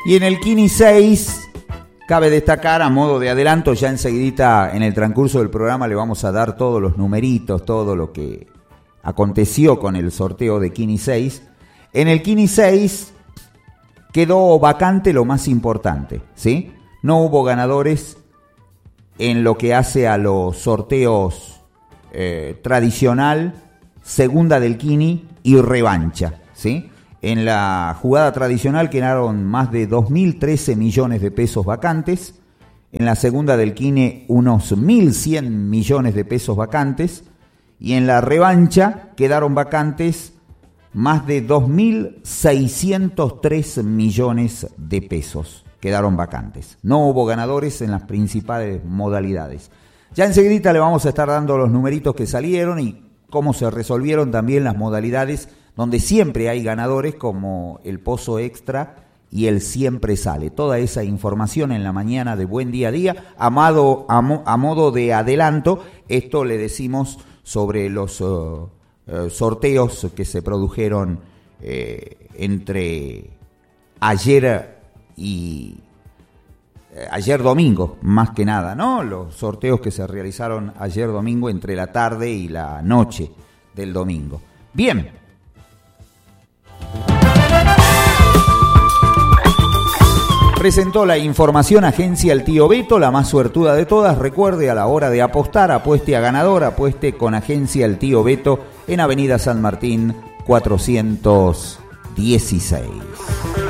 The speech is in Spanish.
Y en el Kini 6, cabe destacar a modo de adelanto, ya enseguidita en el transcurso del programa le vamos a dar todos los numeritos, todo lo que aconteció con el sorteo de Kini 6. En el Kini 6 quedó vacante lo más importante, ¿sí? No hubo ganadores en lo que hace a los sorteos tradicional, segunda del Kini y revancha, ¿sí? En la jugada tradicional quedaron más de 2.013 millones de pesos vacantes. En la segunda del Kini unos 1.100 millones de pesos vacantes. Y en la revancha quedaron vacantes más de 2.603 millones de pesos. Quedaron vacantes. No hubo ganadores en las principales modalidades. Ya enseguida le vamos a estar dando los numeritos que salieron y cómo se resolvieron también las modalidades donde siempre hay ganadores, como el Pozo Extra y el Siempre Sale. Toda esa información en la mañana de Buen Día a Día. A modo de adelanto, esto le decimos sobre los sorteos que se produjeron entre ayer domingo, más que nada, ¿no? Los sorteos que se realizaron ayer domingo entre la tarde y la noche del domingo. Bien. Presentó la información Agencia El Tío Beto, la más suertuda de todas. Recuerde, a la hora de apostar, apueste a ganador, apueste con Agencia El Tío Beto en Avenida San Martín 416.